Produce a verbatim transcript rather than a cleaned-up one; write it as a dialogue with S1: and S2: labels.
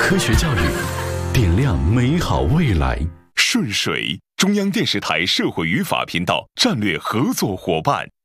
S1: 科学教育，点亮美好未来。
S2: 顺水，中央电视台社会语法频道战略合作伙伴。